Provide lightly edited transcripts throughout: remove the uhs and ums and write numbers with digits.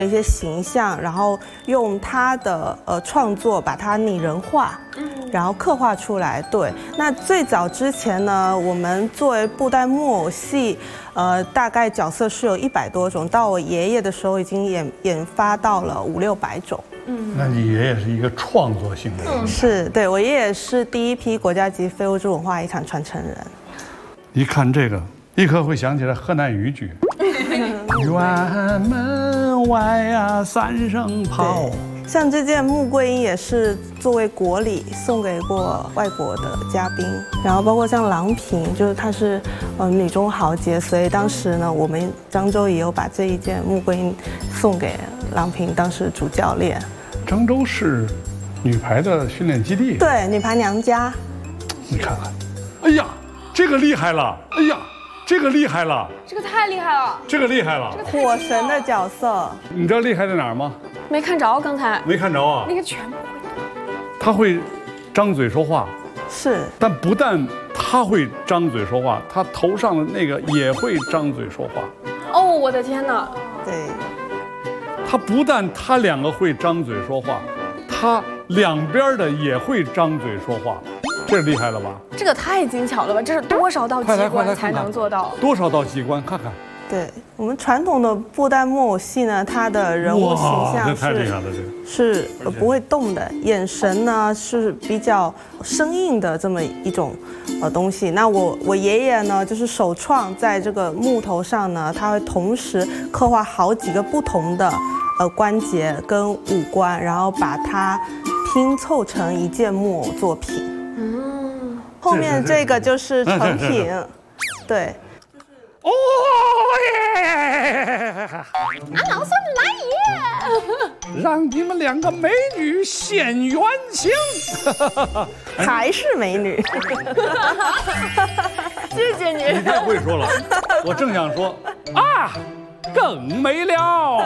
一些形象，然后用他的创作把它拟人化，然后刻画出来。对，那最早之前呢，我们作为布袋木偶戏，大概角色是有100多种，到我爷爷的时候已经研发到了500-600种。 那你爷爷是一个创作性的人， 是对我爷爷是第一批国家级非物质文化遗产传承人。 一看这个，立刻会想起来河南豫剧。辕门外呀三声炮。 像这件穆桂英也是作为国礼送给过外国的嘉宾，然后包括像郎平，就是她是女中豪杰，所以当时呢，我们漳州也有把这一件穆桂英送给郎平当时主教练。 漳州是女排的训练基地， 对，女排娘家。 你看看，哎呀，这个厉害了，哎呀。这个厉害了， 这个太厉害了， 这个厉害了， 火神的角色， 你知道厉害在哪儿吗？ 没看着，刚才没看着啊。 那个全部他会张嘴说话， 是， 但不但他会张嘴说话，他头上的那个也会张嘴说话。 哦，我的天哪！ 对， 他不但他两个会张嘴说话，他两边的也会张嘴说话。这厉害了吧？ 这个太精巧了吧！这是多少道机关才能做到？ 多少道机关？看看。 对我们传统的布袋木偶戏呢，它的人物形象是不会动的，眼神呢是比较生硬的这么一种东西。那我爷爷呢，就是首创在这个木头上呢，他会同时刻画好几个不同的关节跟五官，然后把它拼凑成一件木偶作品。后面这个就是成品，对。 哦耶！ 俺老孙来也！ 让你们两个美女现原形。 还是美女。 谢谢你。 你太会说了，我正想说啊，更美了。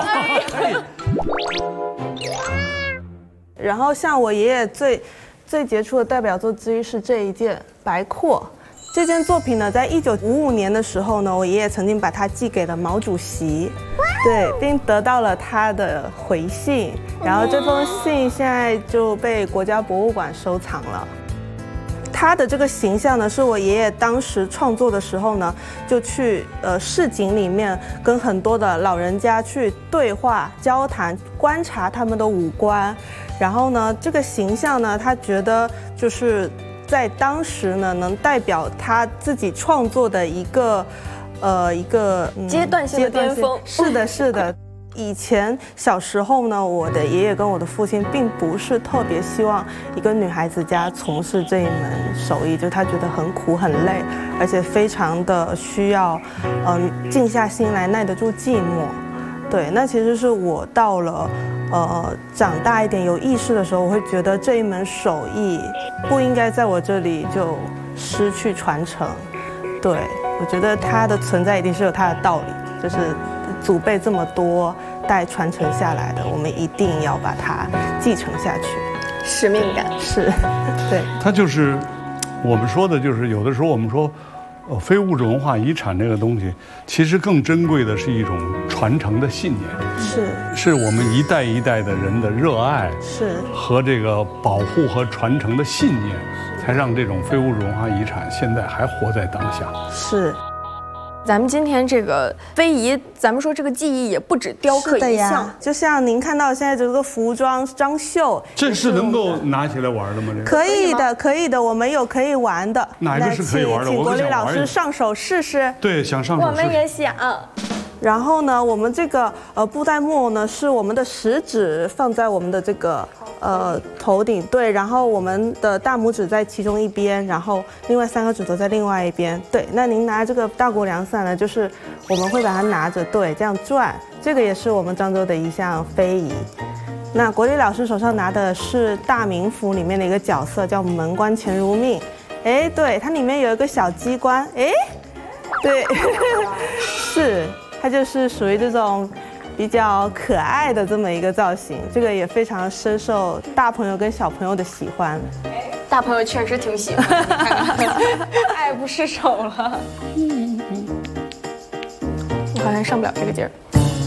然后像我爷爷最杰出的代表作之一是这一件白阔。这件作品呢，在1955年的时候呢，我爷爷曾经把它寄给了毛主席，对，并得到了他的回信。然后这封信现在就被国家博物馆收藏了。他的这个形象呢，是我爷爷当时创作的时候呢，就去市井里面跟很多的老人家去对话、交谈、观察他们的五官。然后呢，这个形象呢，他觉得就是在当时呢，能代表他自己创作的一个阶段性的巅峰。 是的，是的。以前小时候呢，我的爷爷跟我的父亲并不是特别希望一个女孩子家从事这一门手艺，就他觉得很苦很累，而且非常的需要静下心来耐得住寂寞。对，那其实是我到了长大一点有意识的时候，我会觉得这一门手艺不应该在我这里就失去传承。对，我觉得它的存在一定是有它的道理，就是祖辈这么多代传承下来的，我们一定要把它继承下去。 使命感是，对。 它就是我们说的，就是有的时候我们说，非物质文化遗产这个东西，其实更珍贵的是一种传承的信念，是我们一代一代的人的热爱， 是和这个保护和传承的信念，才让这种非物质文化遗产现在还活在当下。 是。 咱们今天这个非遗，咱们说这个技艺也不止雕刻一项， 就像您看到现在这个服装张绣， 这是能够拿起来玩的吗？这个可以的，可以的，我们有可以玩的。 哪一个是可以玩的？ 请国立老师上手试试。 对，想上手试试。 我们也想。 然后呢，我们这个布袋木偶呢，是我们的食指放在我们的这个头顶，对，然后我们的大拇指在其中一边，然后另外3个指头在另外一边，对。那您拿这个大国梁伞呢，就是我们会把它拿着，对，这样转，这个也是我们漳州的一项非遗。那国立老师手上拿的是大名府里面的一个角色，叫门关钱如命，哎，对，它里面有一个小机关，哎，对，是。它就是属于这种比较可爱的这么一个造型，这个也非常深受大朋友跟小朋友的喜欢。 大朋友确实挺喜欢，爱不释手了。我好像上不了这个劲儿。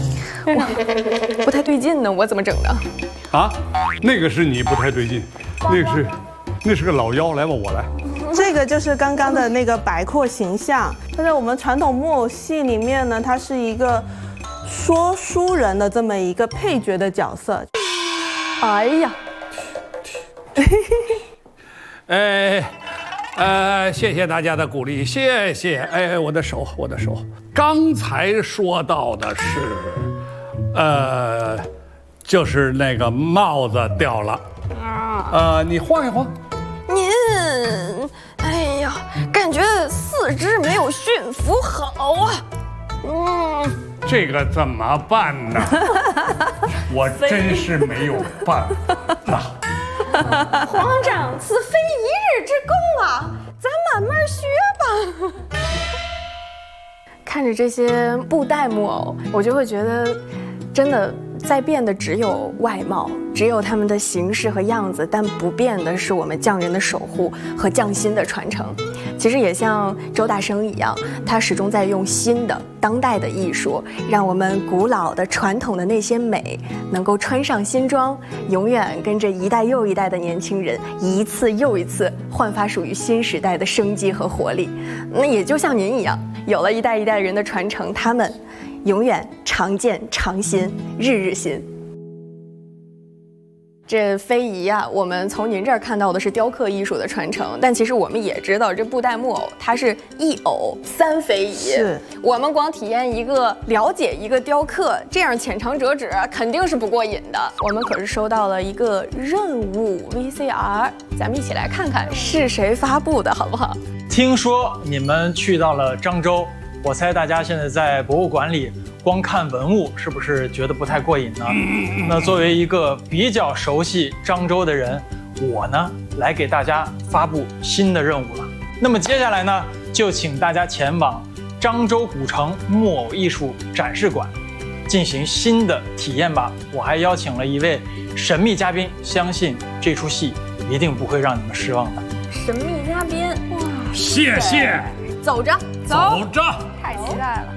不太对劲呢，我怎么整的？ 啊，那个是你不太对劲，那是个老妖，来吧，我来。 这个就是刚刚的那个白阔形象，它在我们传统木偶戏里面呢，它是一个说书人的这么一个配角的角色。 哎呀， 谢谢大家的鼓励，谢谢。哎，我的手。刚才说到的是，就是那个帽子掉了。你晃一晃。 您，哎呀，感觉四肢没有驯服好啊。 这个怎么办呢？我真是没有办法。 皇长，此非一日之功啊，咱慢慢学吧。看着这些布袋木偶，我就会觉得，真的在变的只有外貌，只有他们的形式和样子，但不变的是我们匠人的守护和匠心的传承。其实也像周大生一样，他始终在用新的当代的艺术，让我们古老的传统的那些美能够穿上新装，永远跟着一代又一代的年轻人一次又一次焕发属于新时代的生机和活力。那也就像您一样，有了一代一代人的传承，他们永远常见常新，日日新。这非遗啊，我们从您这儿看到的是雕刻艺术的传承，但其实我们也知道，这布袋木偶它是一偶三非遗。 是我们光体验一个、了解一个雕刻，这样浅尝辄止肯定是不过瘾的。我们可是收到了一个任务 VCR， 咱们一起来看看是谁发布的，好不好？ 听说你们去到了漳州，我猜大家现在在博物馆里光看文物，是不是觉得不太过瘾呢？那作为一个比较熟悉漳州的人，我呢来给大家发布新的任务了。那么接下来呢，就请大家前往漳州古城木偶艺术展示馆进行新的体验吧。我还邀请了一位神秘嘉宾，相信这出戏一定不会让你们失望的。 神秘嘉宾，哇， 谢谢。 走着， 走着， 太期待了。